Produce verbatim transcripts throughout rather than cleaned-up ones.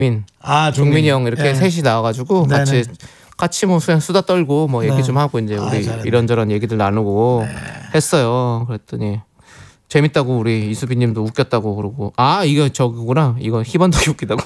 민, 아, 종민이 형 이렇게 예. 셋이 나와가지고 네네. 같이 같이 뭐 그냥 수다 떨고 뭐 얘기 네. 좀 하고 이제 아, 우리 잘했네. 이런저런 얘기들 나누고 네. 했어요. 그랬더니 재밌다고 우리 이수빈님도 웃겼다고 그러고 아 이거 저거구나 이거 희번덕이 웃기다고.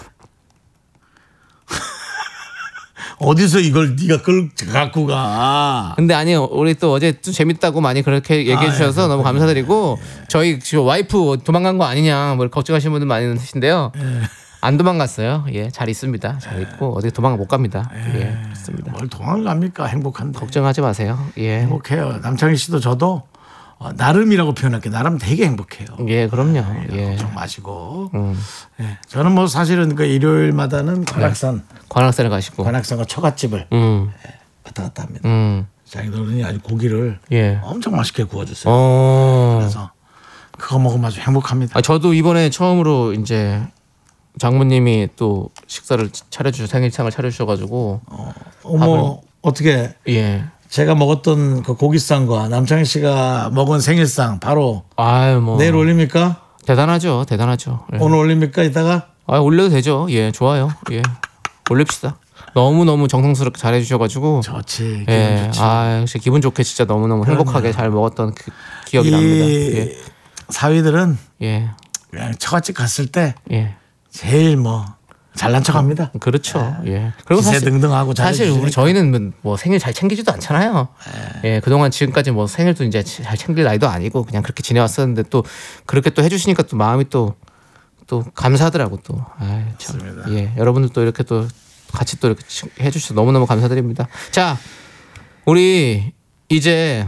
어디서 이걸 네가 끌 갖고 가? 근데 아니요 우리 또 어제 또 재밌다고 많이 그렇게 얘기해 아, 주셔서 예, 너무 감사드리고 저희 지금 와이프 도망간 거 아니냐 뭐 걱정하시는 분들 많이 계신데요. 안 도망갔어요. 예, 잘 있습니다. 잘 있고 어디 도망 못 갑니다. 예, 그렇습니다. 뭘 도망을 갑니까? 행복한데. 걱정하지 마세요. 예, 행복해요. 남창희 씨도 저도 어, 나름이라고 표현할게요. 나름 되게 행복해요. 예, 그럼요. 예, 걱정 마시고. 음. 예. 저는 뭐 사실은 그 일요일마다는 관악산, 관악산에 가시고, 관악산과 처갓집을 음, 왔다 갔다 합니다. 음, 자기들이 아주 고기를 예, 엄청 맛있게 구워주세요. 어, 그래서 그거 먹으면 아주 행복합니다. 아, 저도 이번에 처음으로 이제 장모님이 또 식사를 차려주셔 생일상을 차려주셔가지고, 어머 어떻게 예, 제가 먹었던 그 고기상과 남창희 씨가 먹은 생일상 바로 아유 뭐 내일 올립니까? 대단하죠, 대단하죠. 예. 오늘 올립니까? 이따가 아 올려도 되죠. 예, 좋아요. 예, 올립시다. 너무 너무 정성스럽게 잘해주셔가지고. 좋지. 기분 예, 좋지. 아 역시 기분 좋게 진짜 너무 너무 행복하게 잘 먹었던 그 기억이 이 납니다. 예, 사위들은 예, 그냥 처갓집 갔을 때 예. 제일 뭐 잘난 척합니다. 그렇죠. 예. 그리고 사실 기세등등하고 사실 우리 잘해주시니까. 저희는 뭐 생일 잘 챙기지도 않잖아요. 예, 그동안 지금까지 뭐 생일도 이제 잘 챙길 나이도 아니고 그냥 그렇게 지내왔었는데 또 그렇게 또 해주시니까 또 마음이 또 또 감사하더라고 또. 아, 참. 맞습니다. 예, 여러분들 또 이렇게 또 같이 또 이렇게 해주셔서 너무 너무 감사드립니다. 자, 우리 이제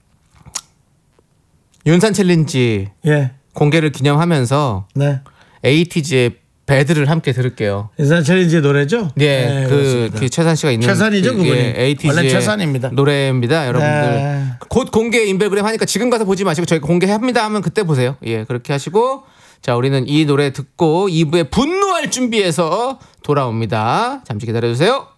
윤산 챌린지 예, 공개를 기념하면서 네. 에이티즈의 배드를 함께 들을게요. 인산 챌린지 노래죠? 예, 네, 그, 그렇습니다. 그 최산 씨가 있는 최산이죠, 그, 그분이. 예, 에이티즈의 원래 최산입니다. 노래입니다, 여러분들. 네. 곧 공개 인별그램 하니까 지금 가서 보지 마시고 저희 공개합니다 하면 그때 보세요. 예, 그렇게 하시고 자, 우리는 이 노래 듣고 이 부에 분노할 준비해서 돌아옵니다. 잠시 기다려 주세요.